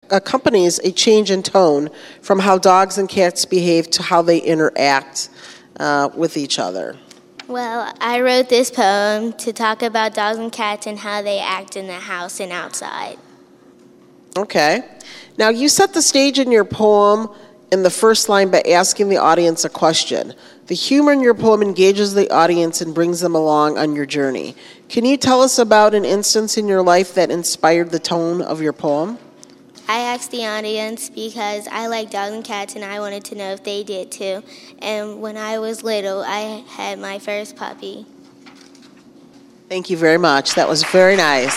accompanies a change in tone from how dogs and cats behave to how they interact with each other. Well, I wrote this poem to talk about dogs and cats and how they act in the house and outside. Okay. Now, you set the stage in your poem in the first line by asking the audience a question. The humor in your poem engages the audience and brings them along on your journey. Can you tell us about an instance in your life that inspired the tone of your poem? I asked the audience because I like dogs and cats and I wanted to know if they did too. And when I was little, I had my first puppy. Thank you very much. That was very nice.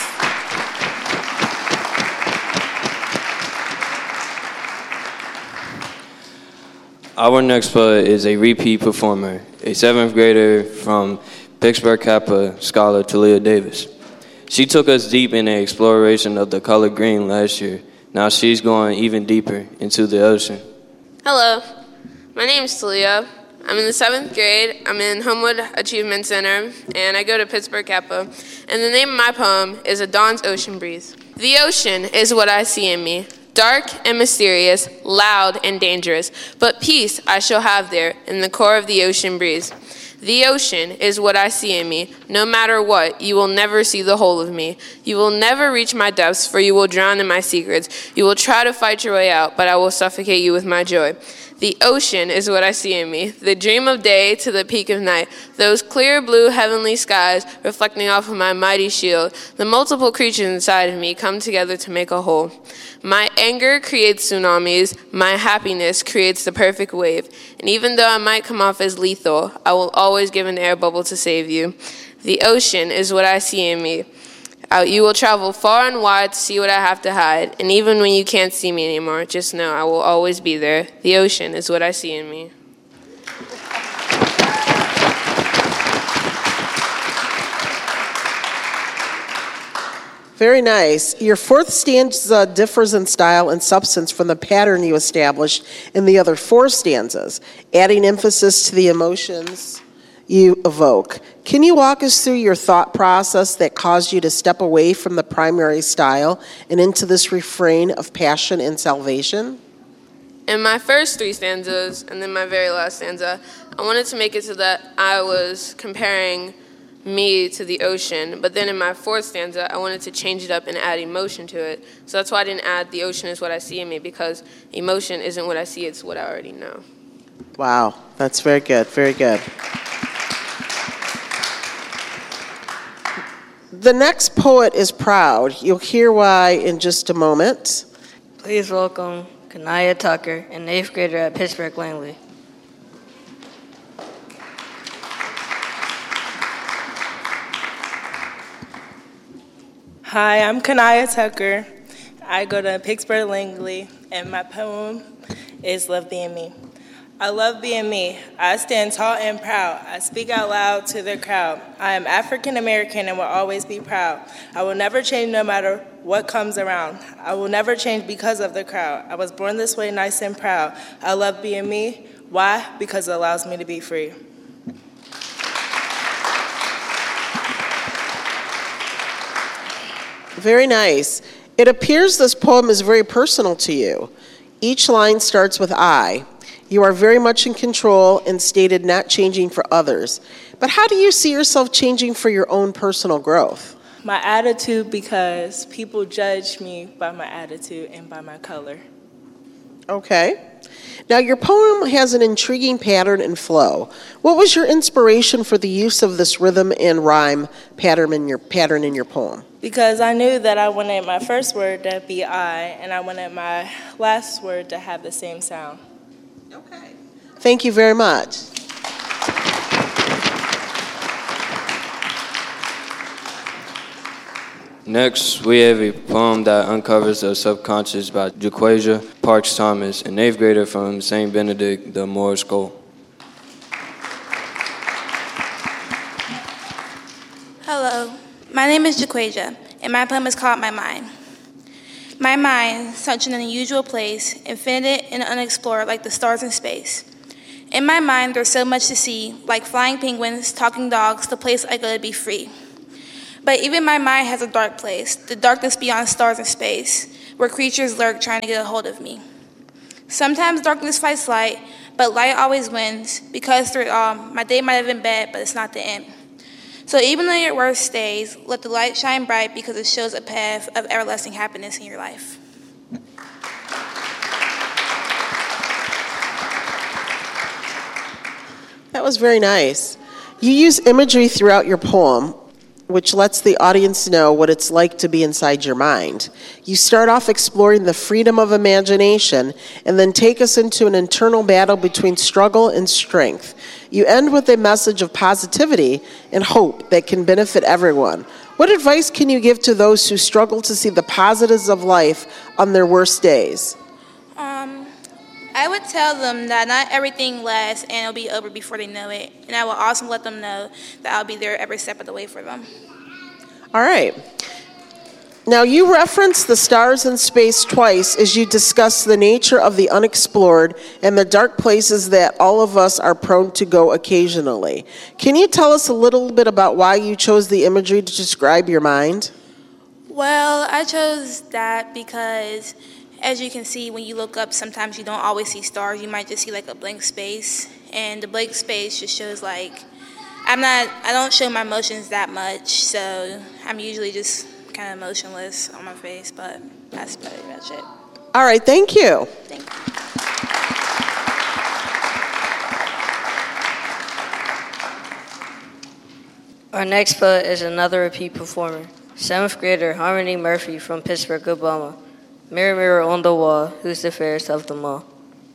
Our next poet is a repeat performer, a 7th grader from Pittsburgh Kappa scholar Talia Davis. She took us deep in the exploration of the color green last year. Now she's going even deeper into the ocean. Hello, my name is Talia. I'm in the 7th grade. I'm in Homewood Achievement Center, and I go to Pittsburgh Kappa. And the name of my poem is A Dawn's Ocean Breeze. The ocean is what I see in me. Dark and mysterious, loud and dangerous, but peace I shall have there in the core of the ocean breeze. The ocean is what I see in me. No matter what, you will never see the whole of me. You will never reach my depths, for you will drown in my secrets. You will try to fight your way out, but I will suffocate you with my joy. The ocean is what I see in me, the dream of day to the peak of night, those clear blue heavenly skies reflecting off of my mighty shield. The multiple creatures inside of me come together to make a whole. My anger creates tsunamis, my happiness creates the perfect wave, and even though I might come off as lethal, I will always give an air bubble to save you. The ocean is what I see in me. You will travel far and wide to see what I have to hide, and even when you can't see me anymore, just know I will always be there. The ocean is what I see in me. Very nice. Your 4th stanza differs in style and substance from the pattern you established in the other 4 stanzas, adding emphasis to the emotions you evoke. Can you walk us through your thought process that caused you to step away from the primary style and into this refrain of passion and salvation? In my first 3 stanzas, and then my very last stanza, I wanted to make it so that I was comparing me to the ocean, but then in my 4th stanza, I wanted to change it up and add emotion to it. So that's why I didn't add the ocean is what I see in me, because emotion isn't what I see, it's what I already know. Wow, that's very good, very good. The next poet is proud. You'll hear why in just a moment. Please welcome Kanaya Tucker, an 8th grader at Pittsburgh Langley. Hi, I'm Kanaya Tucker. I go to Pittsburgh Langley, and my poem is Love Being Me. I love being me. I stand tall and proud. I speak out loud to the crowd. I am African American and will always be proud. I will never change no matter what comes around. I will never change because of the crowd. I was born this way, nice and proud. I love being me. Why? Because it allows me to be free. Very nice. It appears this poem is very personal to you. Each line starts with I. You are very much in control and stated not changing for others. But how do you see yourself changing for your own personal growth? My attitude, because people judge me by my attitude and by my color. Okay. Now, your poem has an intriguing pattern and flow. What was your inspiration for the use of this rhythm and rhyme pattern in your poem? Because I knew that I wanted my first word to be I, and I wanted my last word to have the same sound. Okay. Thank you very much. Next, we have a poem that uncovers the subconscious by Jaquasia Parks Thomas, an 8th grader from St. Benedict de Moore School. Hello, my name is Jaquasia, and my poem is called My Mind. My mind, such an unusual place, infinite and unexplored like the stars in space. In my mind, there's so much to see, like flying penguins, talking dogs, the place I go to be free. But even my mind has a dark place, the darkness beyond stars and space, where creatures lurk trying to get a hold of me. Sometimes darkness fights light, but light always wins, because through it all, my day might have been bad, but it's not the end. So even though your worst stays, let the light shine bright, because it shows a path of everlasting happiness in your life. That was very nice. You use imagery throughout your poem, which lets the audience know what it's like to be inside your mind. You start off exploring the freedom of imagination and then take us into an internal battle between struggle and strength. You end with a message of positivity and hope that can benefit everyone. What advice can you give to those who struggle to see the positives of life on their worst days? I would tell them that not everything lasts and it'll be over before they know it. And I will also let them know that I'll be there every step of the way for them. All right. Now, you reference the stars in space twice as you discuss the nature of the unexplored and the dark places that all of us are prone to go occasionally. Can you tell us a little bit about why you chose the imagery to describe your mind? Well, I chose that because, as you can see, when you look up, sometimes you don't always see stars. You might just see like a blank space. And the blank space just shows like, I don't show my emotions that much. So I'm usually just kind of emotionless on my face, but that's pretty much it. All right, thank you. Thank you. Our next poet is another repeat performer, 7th grader Harmony Murphy from Pittsburgh, Oklahoma. Mirror, mirror on the wall, who's the fairest of them all?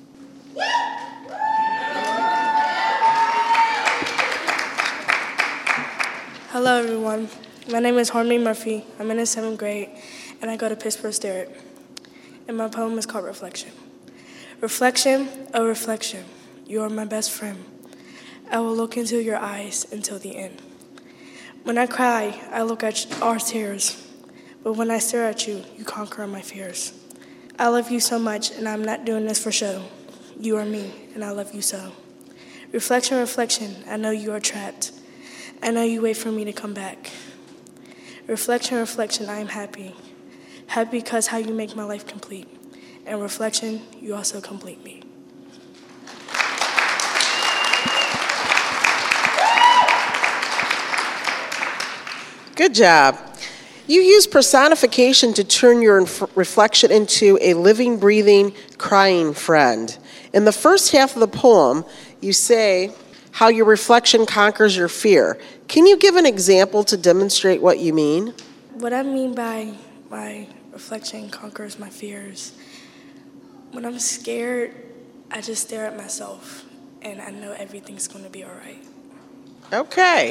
Hello, everyone. My name is Harmony Murphy. I'm in the 7th grade, and I go to Pittsburgh Sterrett. And my poem is called Reflection. Reflection, oh reflection, you are my best friend. I will look into your eyes until the end. When I cry, I look at our tears. But when I stare at you, you conquer my fears. I love you so much, and I'm not doing this for show. You are me, and I love you so. Reflection, reflection, I know you are trapped. I know you wait for me to come back. Reflection, reflection, I am happy. Happy because how you make my life complete. And reflection, you also complete me. Good job. You use personification to turn your reflection into a living, breathing, crying friend. In the first half of the poem, you say how your reflection conquers your fear. Can you give an example to demonstrate what you mean? What I mean by my reflection conquers my fears, when I'm scared, I just stare at myself, and I know everything's going to be all right. Okay.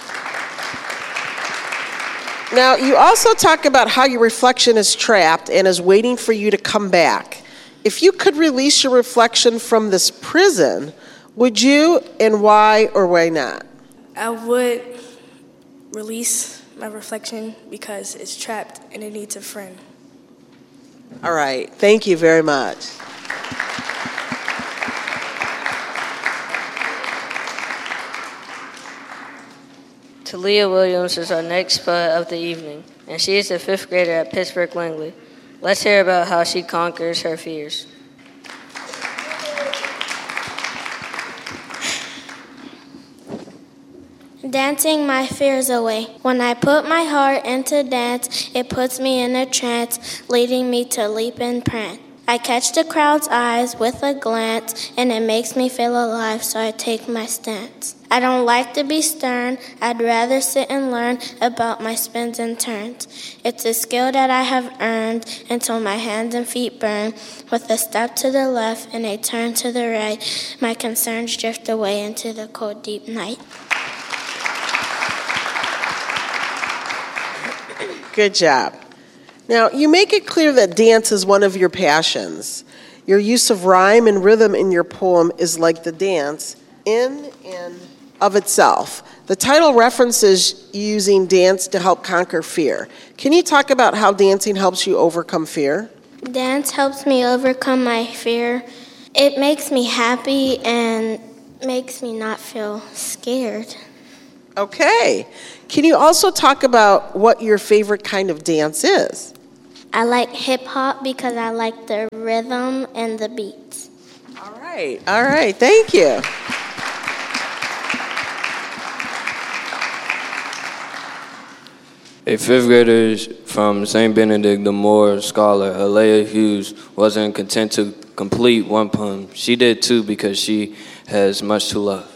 Now, you also talk about how your reflection is trapped and is waiting for you to come back. If you could release your reflection from this prison, would you, and why or why not? I would release my reflection because it's trapped and it needs a friend. All right. Thank you very much. Talia Williams is our next poet of the evening, and she is a 5th grader at Pittsburgh Langley. Let's hear about how she conquers her fears. Dancing my fears away. When I put my heart into dance, it puts me in a trance, leading me to leap and prance. I catch the crowd's eyes with a glance, and it makes me feel alive, so I take my stance. I don't like to be stern, I'd rather sit and learn about my spins and turns. It's a skill that I have earned until my hands and feet burn. With a step to the left and a turn to the right, my concerns drift away into the cold, deep night. Good job. Now, you make it clear that dance is one of your passions. Your use of rhyme and rhythm in your poem is like the dance in and of itself. The title references using dance to help conquer fear. Can you talk about how dancing helps you overcome fear? Dance helps me overcome my fear. It makes me happy and makes me not feel scared. Okay. Can you also talk about what your favorite kind of dance is? I like hip hop because I like the rhythm and the beats. All right, thank you. A fifth grader from St. Benedict the Moore scholar, Alea Hughes, wasn't content to complete one poem. She did two because she has much to love.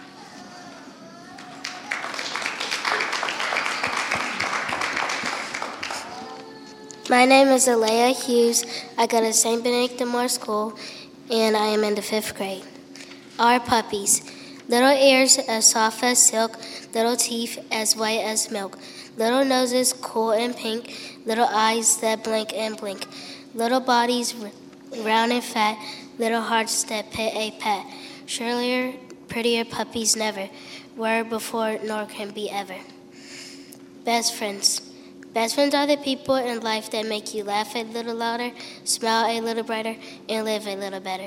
My name is Alea Hughes. I go to St. Benedict the Moore School, and I am in the 5th grade. Our puppies. Little ears as soft as silk, little teeth as white as milk, little noses cool and pink, little eyes that blink and blink, little bodies round and fat, little hearts that pit a pat. Surelier, prettier puppies never were before nor can be ever. Best friends. Best friends are the people in life that make you laugh a little louder, smile a little brighter, and live a little better.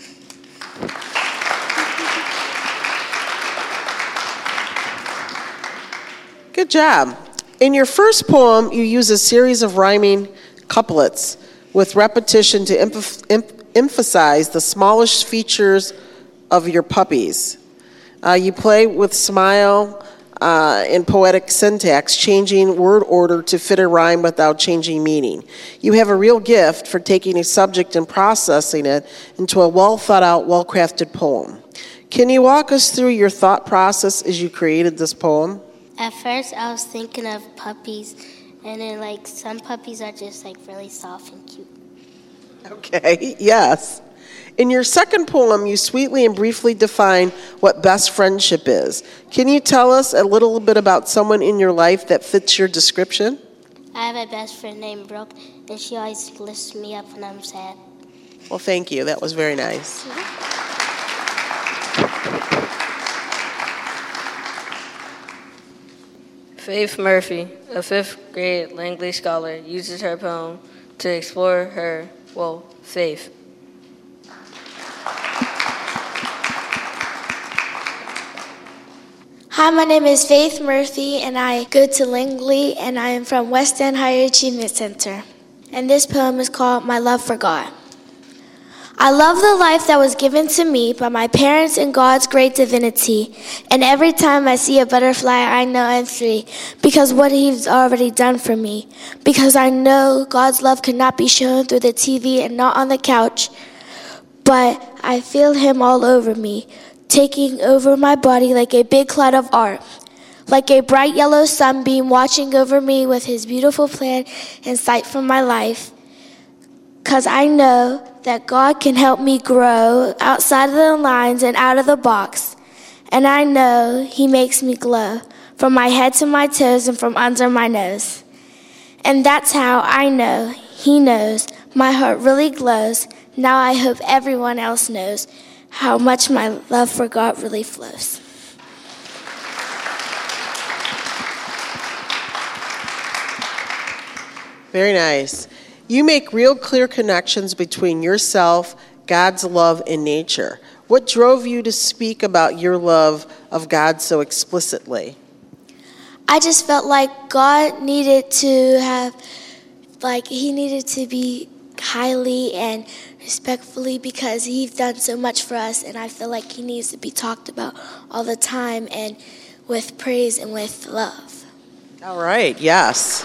Good job. In your first poem, you use a series of rhyming couplets with repetition to emphasize the smallest features of your puppies. You play with smile in poetic syntax, changing word order to fit a rhyme without changing meaning. You have a real gift for taking a subject and processing it into a well-thought-out, well-crafted poem. Can you walk us through your thought process as you created this poem? At first, I was thinking of puppies, and then, some puppies are just, really soft and cute. Okay, yes. In your second poem, you sweetly and briefly define what best friendship is. Can you tell us a little bit about someone in your life that fits your description? I have a best friend named Brooke, and she always lifts me up when I'm sad. Well, thank you. That was very nice. Faith Murphy, a 5th grade Langley scholar, uses her poem to explore her, faith. Hi, my name is Faith Murphy, and I go to Langley, and I am from West End Higher Achievement Center. And this poem is called My Love for God. I love the life that was given to me by my parents and God's great divinity. And every time I see a butterfly, I know I'm free because what He's already done for me. Because I know God's love cannot be shown through the TV and not on the couch. But I feel Him all over me, taking over my body like a big cloud of art. Like a bright yellow sunbeam watching over me with His beautiful plan and sight for my life. Because I know that God can help me grow outside of the lines and out of the box. And I know He makes me glow from my head to my toes and from under my nose. And that's how I know He knows my heart really glows. Now I hope everyone else knows how much my love for God really flows. Very nice. You make real clear connections between yourself, God's love, and nature. What drove you to speak about your love of God so explicitly? I just felt like God needed to have, He needed to be highly and respectfully because He's done so much for us, and I feel like He needs to be talked about all the time and with praise and with love. All right, yes.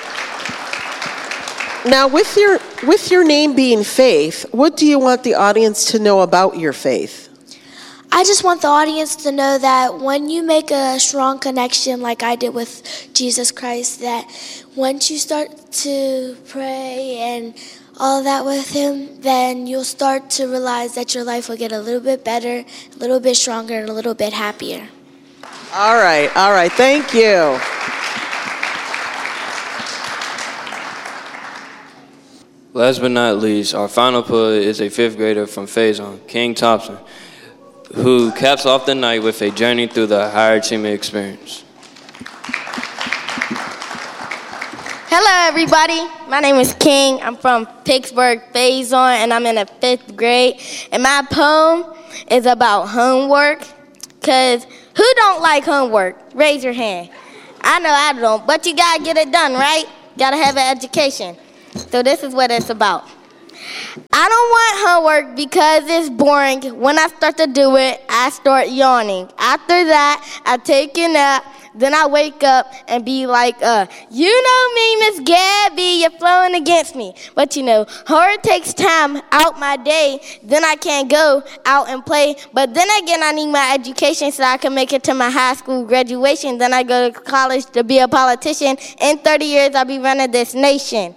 Now, with your name being Faith, what do you want the audience to know about your faith? I just want the audience to know that when you make a strong connection like I did with Jesus Christ, that once you start to pray and all that with Him, then you'll start to realize that your life will get a little bit better, a little bit stronger, and a little bit happier. All right, thank you. Last but not least, our final poet is a 5th grader from Faison, King Thompson, who caps off the night with a journey through the higher achievement experience. Hello, everybody. My name is King. I'm from Pittsburgh, Faison, and I'm in the 5th grade. And my poem is about homework, because who don't like homework? Raise your hand. I know I don't, but you got to get it done, right? Got to have an education. So this is what it's about. I don't want homework because it's boring. When I start to do it, I start yawning. After that, I take a nap. Then I wake up and be like, you know me, Miss Gabby, you're flowing against me. But homework takes time out my day. Then I can't go out and play. But then again, I need my education so I can make it to my high school graduation. Then I go to college to be a politician. In 30 years, I'll be running this nation.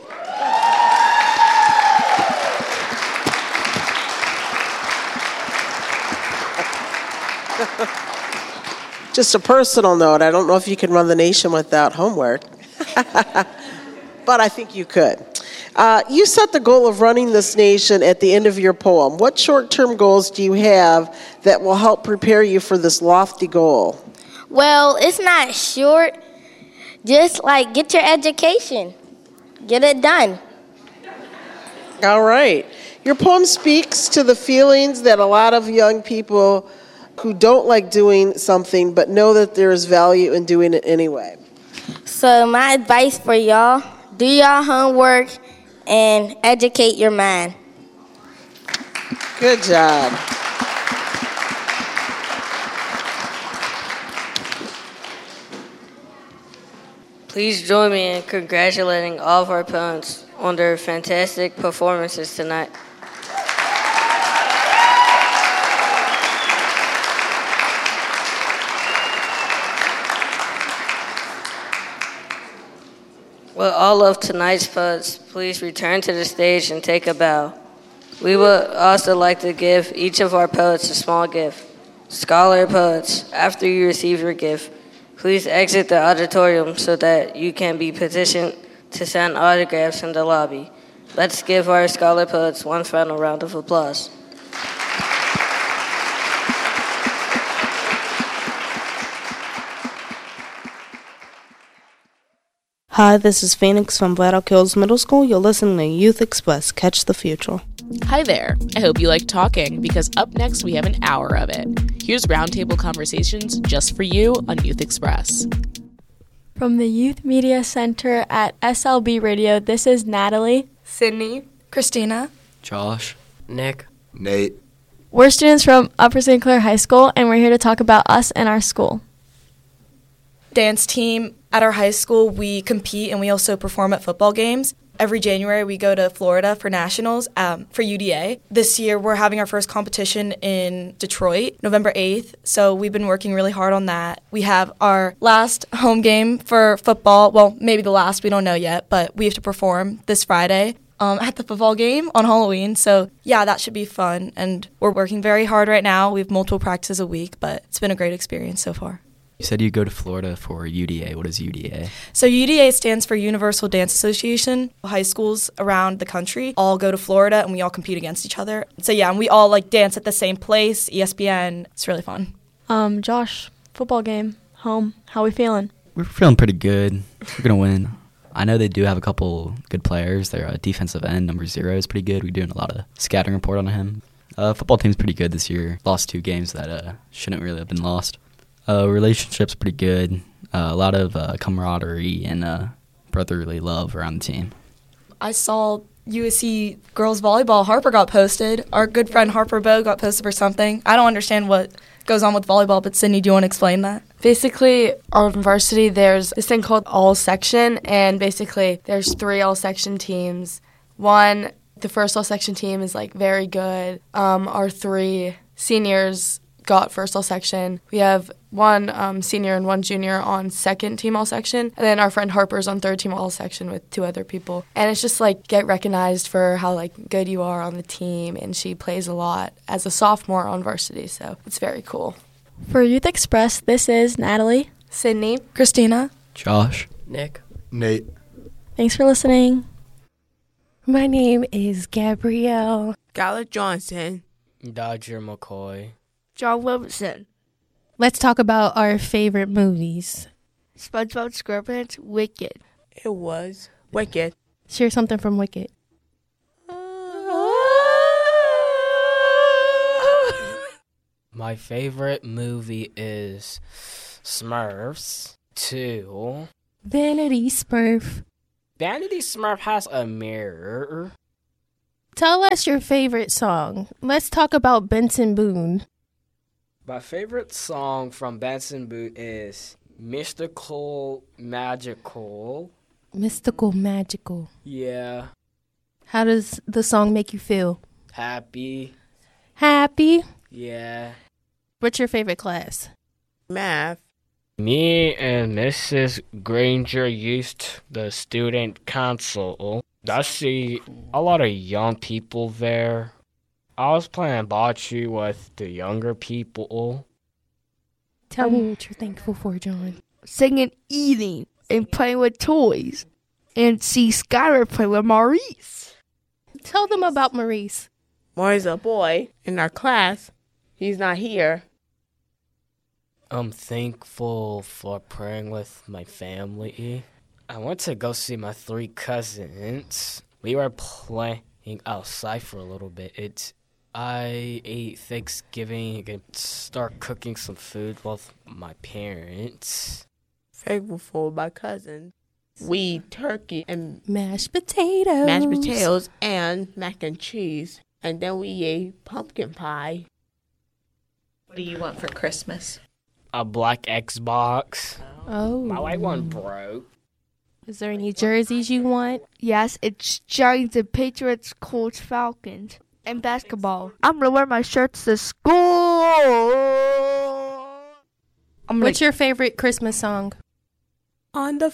Just a personal note, I don't know if you can run the nation without homework, but I think you could. You set the goal of running this nation at the end of your poem. What short-term goals do you have that will help prepare you for this lofty goal? Well, it's not short. Just get your education. Get it done. All right. Your poem speaks to the feelings that a lot of young people who don't like doing something but know that there is value in doing it anyway. So my advice for y'all, do y'all homework and educate your mind. Good job. Please join me in congratulating all of our opponents on their fantastic performances tonight. Will all of tonight's poets please return to the stage and take a bow? We would also like to give each of our poets a small gift. Scholar poets, after you receive your gift, please exit the auditorium so that you can be positioned to sign autographs in the lobby. Let's give our scholar poets one final round of applause. Hi, this is Phoenix from Vlad Oak Hills Middle School. You're listening to Youth Express. Catch the future. Hi there. I hope you like talking because up next we have an hour of it. Here's roundtable conversations just for you on Youth Express. From the Youth Media Center at SLB Radio, this is Natalie, Sydney, Christina, Josh, Nick, Nate. We're students from Upper St. Clair High School, and we're here to talk about us and our school. Dance team. At our high school, we compete and we also perform at football games. Every January, we go to Florida for nationals for UDA. This year, we're having our first competition in Detroit, November 8th, so we've been working really hard on that. We have our last home game for football, well, maybe the last, we don't know yet, but we have to perform this Friday at the football game on Halloween, so yeah, that should be fun, and we're working very hard right now. We have multiple practices a week, but it's been a great experience so far. You said you go to Florida for UDA. What is UDA? So UDA stands for Universal Dance Association. High schools around the country all go to Florida and we all compete against each other. So yeah, and we all dance at the same place, ESPN. It's really fun. Josh, football game, home. How we feeling? We're feeling pretty good. We're going to win. I know they do have a couple good players. Their defensive end, number 0, is pretty good. We're doing a lot of scouting report on him. Football team's pretty good this year. Lost 2 games that shouldn't really have been lost. Relationship's pretty good. A lot of camaraderie and brotherly love around the team. I saw USC girls volleyball. Harper got posted. Our good friend Harper Bowe got posted for something. I don't understand what goes on with volleyball, but Sydney, do you want to explain that? Basically, on varsity, there's this thing called all-section, and basically there's 3 all-section teams. One, the first all-section team is very good. Our 3 seniors got first all-section. We have 1 senior and 1 junior on second team all-section, and then our friend Harper's on third team all-section with 2 other people. And it's just get recognized for how good you are on the team, and she plays a lot as a sophomore on varsity, so it's very cool. For Youth Express, this is Natalie, Sydney, Christina, Josh, Nick, Nate. Thanks for listening. My name is Gabrielle, Skylar Johnson, Dodger McCoy, John Wilson. Let's talk about our favorite movies. SpongeBob SquarePants, Wicked. It was Wicked. Share something from Wicked. My favorite movie is Smurfs 2. Vanity Smurf. Vanity Smurf has a mirror. Tell us your favorite song. Let's talk about Benson Boone. My favorite song from Benson Boone is Mystical Magical. Mystical Magical. Yeah. How does the song make you feel? Happy. Happy? Yeah. What's your favorite class? Math. Me and Mrs. Granger used the student council. I see a lot of young people there. I was playing bocce with the younger people. Tell me what you're thankful for, John. Singing, eating, and playing with toys. And see Skylar play with Maurice. Tell them about Maurice. Maurice is a boy in our class. He's not here. I'm thankful for praying with my family. I went to go see my 3 cousins. We were playing outside for a little bit. I ate Thanksgiving and start cooking some food with my parents. Thankful for my cousins. We eat turkey and mashed potatoes. And mac and cheese. And then we ate pumpkin pie. What do you want for Christmas? A black Xbox. Oh. My white one broke. Is there any jerseys you want? Yes, it's Giants and Patriots, Colts, Falcons, and basketball. I'm going to wear my shirts to school. What's your favorite Christmas song? On the